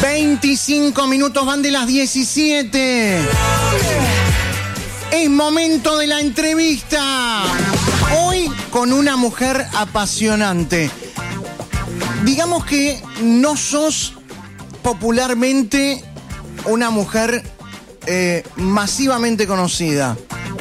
25 minutos van de las 17. Es momento de la entrevista. Hoy con una mujer apasionante. Digamos que no sos popularmente una mujer masivamente conocida.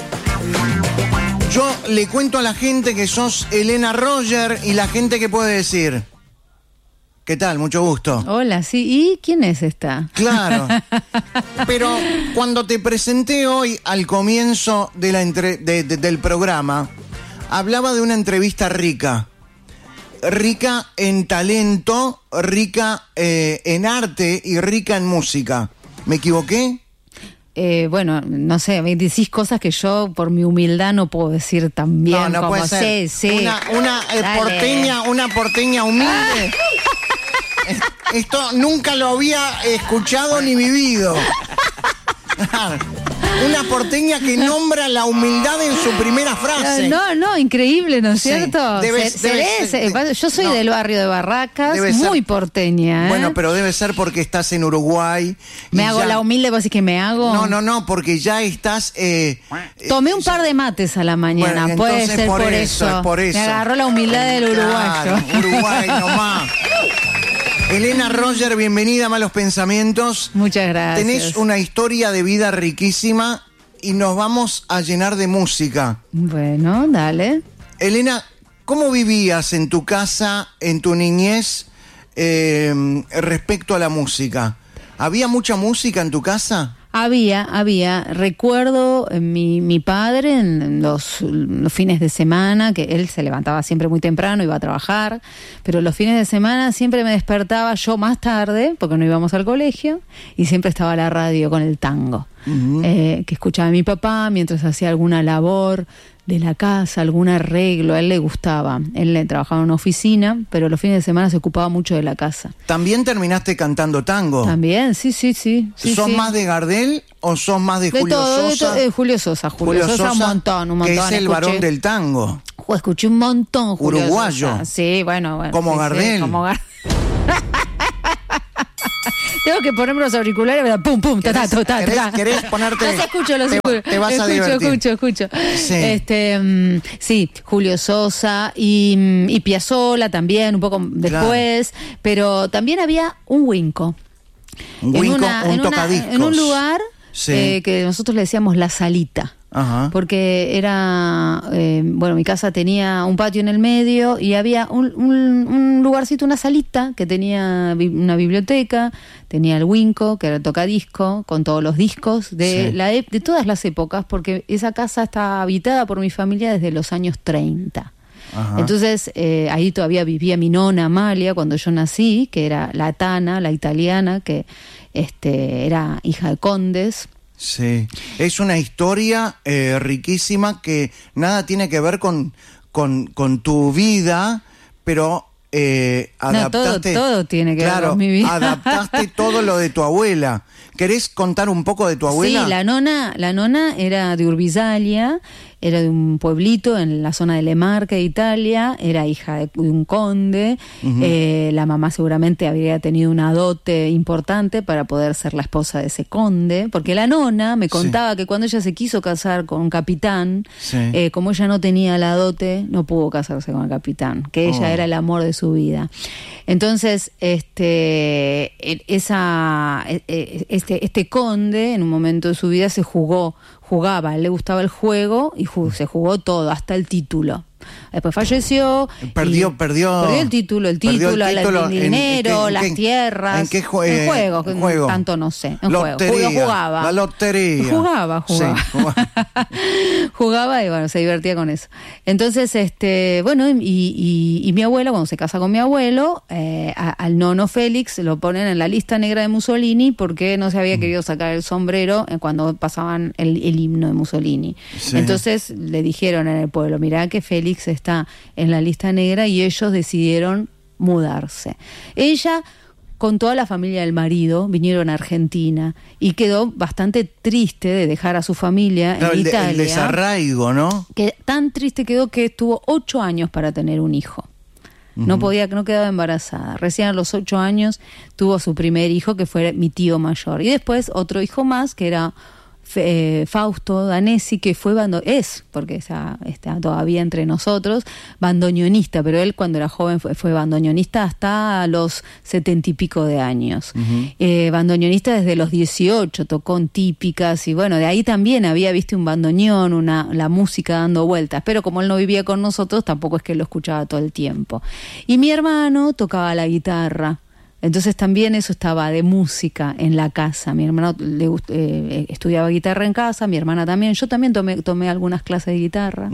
Yo le cuento a la gente que sos Elena Roger y la gente que puede decir: ¿qué tal? Mucho gusto. Hola, sí. ¿Y quién es esta? Claro. Pero cuando te presenté hoy al comienzo de del programa, hablaba de una entrevista rica. Rica en talento, rica en arte y rica en música. ¿Me equivoqué? Bueno, no sé, me decís cosas que yo por mi humildad no puedo decir tan bien. No como puede ser. Sí. Una porteña humilde. Esto nunca lo había escuchado ni vivido. Una porteña que nombra la humildad en su primera frase. No, increíble, ¿no es Sí, cierto? Yo soy del barrio de Barracas, muy porteña. Bueno, pero debe ser porque estás en Uruguay. ¿Me hago la humilde? ¿Vos decís que me hago? No, porque ya estás... Tomé un par de mates a la mañana, bueno, puede ser por eso. Es por eso. Me agarró la humildad del uruguayo. Claro, Uruguay nomás. Elena Roger, bienvenida a Malos Pensamientos. Muchas gracias. Tenés una historia de vida riquísima y nos vamos a llenar de música. Bueno, dale. Elena, ¿cómo vivías en tu casa, en tu niñez, respecto a la música? ¿Había mucha música en tu casa? Había. Recuerdo mi padre en los fines de semana, que él se levantaba siempre muy temprano, iba a trabajar, pero los fines de semana siempre me despertaba yo más tarde, porque no íbamos al colegio, y siempre estaba la radio con el tango, que escuchaba mi papá mientras hacía alguna labor de la casa, algún arreglo. A él le gustaba. Él trabajaba en una oficina, pero los fines de semana se ocupaba mucho de la casa. ¿También terminaste cantando tango? También, sí. ¿Sos más de Gardel o sos más de Julio Sosa? Julio Sosa, un montón. Que es el varón del tango. Escuché un montón Julio uruguayo. Sosa. Sí, bueno. Como Gardel. Como Gardel. Tengo que ponerme los auriculares, ¿verdad? Pum, pum, ta. ¿Querés ponerte? Los escucho. Te vas a divertir. Escucho. Sí. Sí, Julio Sosa y Piazzolla también, un poco después, claro. Pero también había un Winco. Un tocadiscos. En un lugar sí. Que nosotros le decíamos La Salita. Ajá. Porque era, mi casa tenía un patio en el medio y había un lugarcito, una salita que tenía una biblioteca, tenía el Winco, que era el tocadisco, con todos los discos de todas las épocas, porque esa casa está habitada por mi familia desde los años 30. Ajá. Entonces, ahí todavía vivía mi nona Amalia cuando yo nací, que era la Tana, la italiana, que era hija de condes. Sí, es una historia riquísima que nada tiene que ver con tu vida, pero adaptaste... No, todo tiene que ver con mi vida. Adaptaste todo lo de tu abuela. ¿Querés contar un poco de tu abuela? Sí, la nona era de Urbizalia, era de un pueblito en la zona de Lemarca, de Italia, era hija de un conde. La mamá seguramente había tenido una dote importante para poder ser la esposa de ese conde, porque la nona me contaba que cuando ella se quiso casar con un capitán, como ella no tenía la dote, no pudo casarse con el capitán, que ella era el amor de su vida. Entonces, este conde, en un momento de su vida, jugaba, a él le gustaba el juego y se jugó todo, hasta el título. Después falleció. Perdió el título, el dinero, las tierras. ¿En qué juego? Tanto no sé. Jugaba. La lotería. Jugaba. Sí, jugaba y bueno, se divertía con eso. Entonces, y mi abuela, cuando se casa con mi abuelo, al nono Félix lo ponen en la lista negra de Mussolini porque no se había querido sacar el sombrero cuando pasaban el himno de Mussolini. Sí. Entonces le dijeron en el pueblo: mirá que Félix está en la lista negra, y ellos decidieron mudarse. Ella, con toda la familia del marido, vinieron a Argentina y quedó bastante triste de dejar a su familia en Italia. El desarraigo, ¿no? Que tan triste quedó que estuvo 8 años para tener un hijo. No podía, no quedaba embarazada. Recién a los 8 años tuvo su primer hijo, que fue mi tío mayor. Y después otro hijo más, que era Fausto Danesi, que fue porque está todavía entre nosotros, bandoneonista, pero él cuando era joven fue bandoneonista hasta los 70 y pico de años. Bandoneonista desde los 18, tocó en típicas, y bueno, de ahí también había visto un bandoneón, la música dando vueltas, pero como él no vivía con nosotros, tampoco es que lo escuchaba todo el tiempo. Y mi hermano tocaba la guitarra. Entonces también eso estaba de música en la casa. Mi hermano estudiaba guitarra en casa, mi hermana también. Yo también tomé algunas clases de guitarra.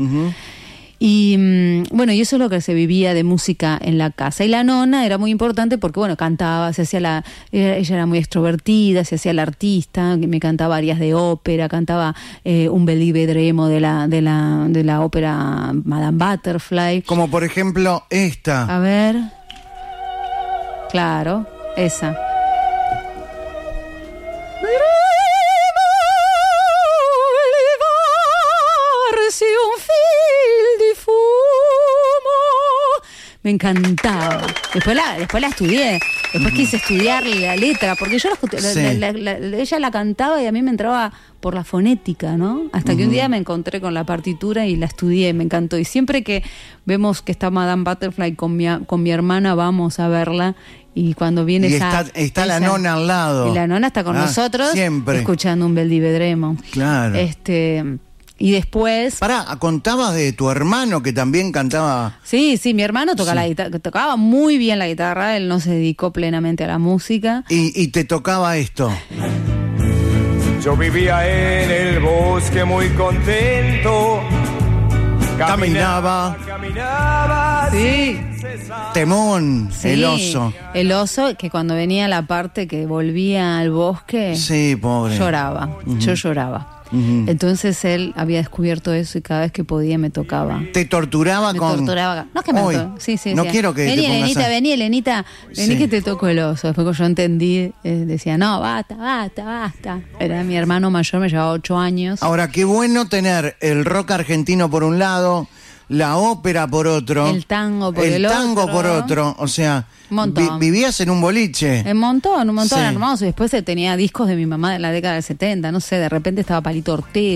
Y bueno, y eso es lo que se vivía de música en la casa. Y la nona era muy importante porque, bueno, cantaba, ella era muy extrovertida, se hacía la artista, me cantaba arias de ópera, cantaba un Belvedremo de la ópera Madame Butterfly. Como por ejemplo esta. A ver... Claro, esa. Me encantaba. Después la estudié. Después quise estudiar la letra, porque yo ella la cantaba y a mí me entraba por la fonética, ¿no? Hasta que un día me encontré con la partitura y la estudié, me encantó. Y siempre que vemos que está Madame Butterfly con mi hermana, vamos a verla. Y cuando viene está la nona al lado. Y la nona está con nosotros, siempre escuchando un Belvedremo. Claro. Y después... contabas de tu hermano que también cantaba. Sí, mi hermano tocaba muy bien la guitarra, él no se dedicó plenamente a la música. Y te tocaba esto. Yo vivía en el bosque muy contento. Caminaba. Sí. Temón, sí, el oso. El oso, que cuando venía la parte que volvía al bosque, sí, pobre, lloraba. Yo lloraba. Entonces él había descubierto eso y cada vez que podía me tocaba. ¿Te torturaba No es que me torturaba. Sí, no quiero que vení, te pongas Elenita, vení, Elenita, vení que te toco el oso. Después cuando yo entendí, decía, no, basta. Era mi hermano mayor, me llevaba 8 años. Ahora, qué bueno tener el rock argentino por un lado, la ópera por otro, el tango por otro, o sea, vivías en un boliche. Un montón, Sí. hermoso. Y después tenía discos de mi mamá de la década del 70, no sé, de repente estaba Palito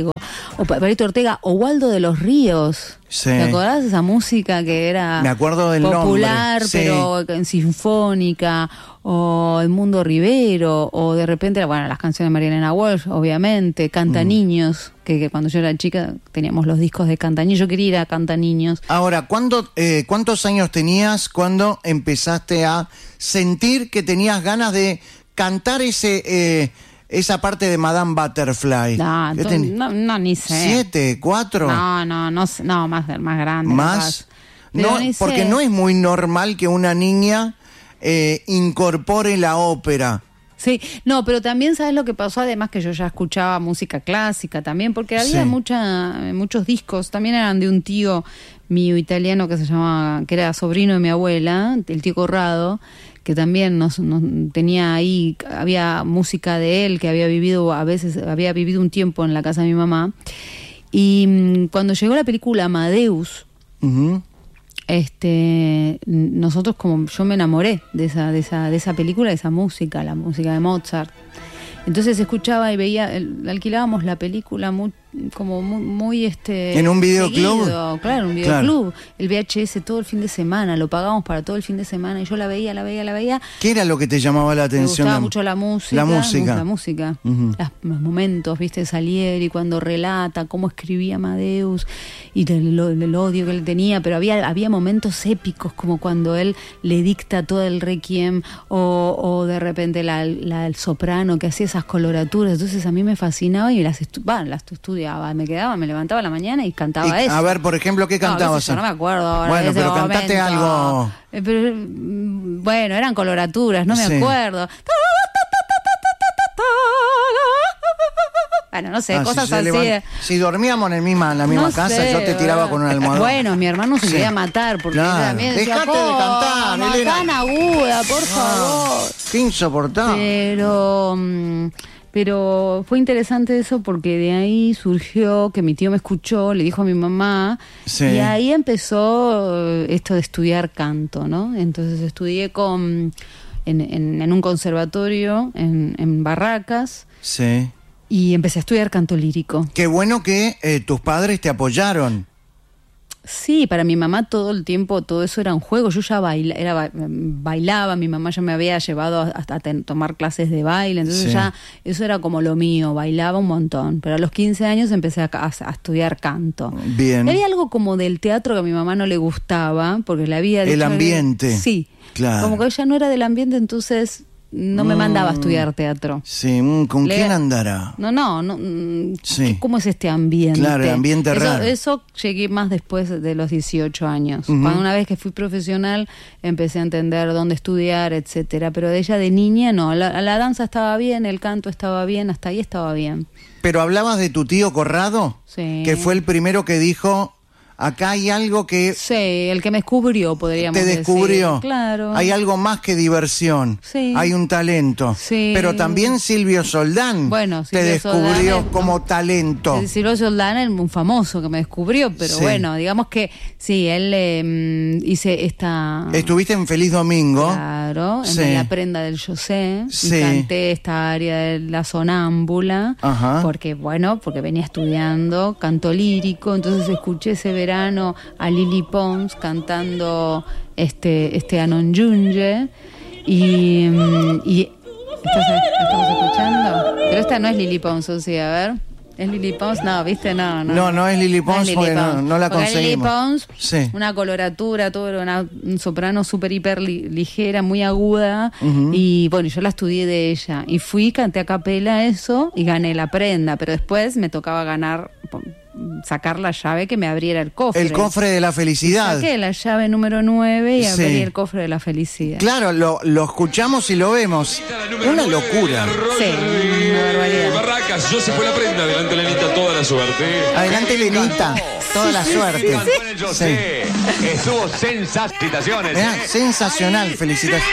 Ortega o Waldo de los Ríos. Sí. ¿Te acordás de esa música que era Me acuerdo del popular, nombre. Sí. pero en sinfónica? O Edmundo Rivero, o de repente, bueno, las canciones de María Elena Walsh, obviamente, Cantaniños, que cuando yo era chica teníamos los discos de Cantaniños, yo quería ir a Cantaniños. Ahora, ¿cuántos años tenías cuando empezaste a sentir que tenías ganas de cantar esa parte de Madame Butterfly? No, ni sé. 7, 4. No, más grande. ¿Más? No, porque no es muy normal que una niña incorpore la ópera. Sí, no, pero también sabes lo que pasó, además que yo ya escuchaba música clásica también, porque había muchos discos, también eran de un tío mío italiano que era sobrino de mi abuela, el tío Corrado, que también nos tenía ahí, había música de él, que había vivido un tiempo en la casa de mi mamá. Y cuando llegó la película Amadeus, nosotros, como yo me enamoré de esa película, de esa música, la música de Mozart. Entonces escuchaba y veía, alquilábamos la película muy ¿en un videoclub? Seguido, claro, un videoclub. Claro. El VHS todo el fin de semana, lo pagábamos para todo el fin de semana y yo la veía. ¿Qué era lo que te llamaba la atención? Me gustaba mucho la música. La música. Los momentos, viste, Salieri cuando relata cómo escribía Amadeus y el odio que él tenía, pero había momentos épicos como cuando él le dicta todo el requiem o de repente el soprano que hacía esas coloraturas. Entonces a mí me fascinaba y las estudiaba. Me levantaba a la mañana y cantaba eso. A ver, por ejemplo, ¿qué cantabas? No me acuerdo ahora. Bueno, pero cantaste algo. Bueno, eran coloraturas, no me acuerdo. Bueno, no sé, cosas así. Si dormíamos en la misma casa, yo te tiraba con un almohadón. Bueno, mi hermano se quería matar porque también decía, dejate de cantar, Elena. Tan aguda, por favor. Qué insoportable. Pero Pero fue interesante eso porque de ahí surgió que mi tío me escuchó, le dijo a mi mamá, Sí. y ahí empezó esto de estudiar canto, ¿no? Entonces estudié en un conservatorio en Barracas Sí. y empecé a estudiar canto lírico. Qué bueno que tus padres te apoyaron. Sí, para mi mamá todo el tiempo, todo eso era un juego. Yo ya bailaba, mi mamá ya me había llevado hasta tomar clases de baile, entonces Sí. ya eso era como lo mío, bailaba un montón. Pero a los 15 años empecé a estudiar canto. Bien. Y había algo como del teatro que a mi mamá no le gustaba, porque le había dicho... El ambiente. Sí, Claro. como que ella no era del ambiente, entonces no me mandaba a estudiar teatro. Sí, ¿con quién andará? No, Sí. ¿cómo es este ambiente? Claro, el ambiente raro. Eso llegué más después de los 18 años. Ujú. Cuando una vez que fui profesional empecé a entender dónde estudiar, etcétera. Pero de ella de niña no. La danza estaba bien, el canto estaba bien, hasta ahí estaba bien. Pero hablabas de tu tío Corrado, Sí. que fue el primero que dijo, acá hay algo que Sí, el que me descubrió, podríamos te decir. descubrió. Claro. Hay algo más que diversión. Sí. Hay un talento. Sí. Pero también Silvio Soldán Bueno, te Silvio descubrió Soldán, como talento. Silvio Soldán es un famoso que me descubrió, pero Sí. bueno, digamos que sí, él hice esta... Estuviste en Feliz Domingo. Claro, Sí. en La prenda del José, Sí. y canté esta área de la sonámbula, Ajá. porque venía estudiando canto lírico, entonces escuché ese verano a Lily Pons cantando este Anon Yunye, y ¿estamos escuchando? Pero esta no es Lily Pons, o sea, a ver... ¿Es Lily Pons? No, ¿viste? No es Lily Pons, Lily porque Pons. no la Porque conseguimos. Lily Pons, Sí. una coloratura, todo era un soprano súper hiper ligera, muy aguda, Ujú. y bueno, yo la estudié de ella, y canté a capela eso, y gané la prenda, pero después me tocaba sacar la llave que me abriera el cofre. El cofre de la felicidad. Saqué la llave número 9 y Sí. abrí el cofre de la felicidad. Claro, lo escuchamos y lo vemos. Una locura. Sí, una barbaridad. Barracas, yo se fue la prenda, adelante Lenita, toda la suerte. Adelante, Lenita. Toda la suerte. Sí. Estuvo sensaciones. Mirá, sensacional, felicitaciones.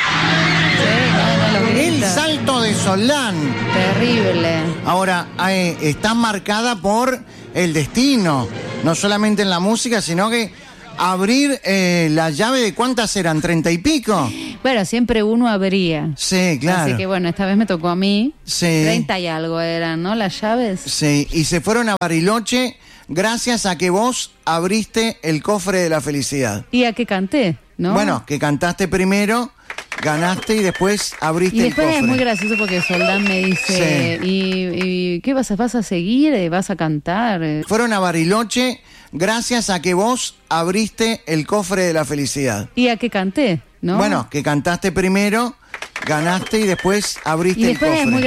Sí, no, lo El grita. salto de Soldán. Terrible. Ahora, está marcada por el destino, no solamente en la música, sino que abrir la llave de ¿cuántas eran? ¿30 y pico? Bueno, siempre uno abría. Sí, claro. Así que bueno, esta vez me tocó a mí. Sí. 30 y algo eran, ¿no? Las llaves. Sí, y se fueron a Bariloche gracias a que vos abriste el cofre de la felicidad. Y a que canté, ¿no? Bueno, que cantaste primero, ganaste y después abriste y el después cofre. es muy gracioso porque Soldán me dice, ¿y qué vas a seguir? ¿Vas a cantar? Fueron a Bariloche gracias a que vos abriste el cofre de la felicidad. Y a que canté, ¿no? Bueno, que cantaste primero, ganaste y después abriste y el después cofre. es muy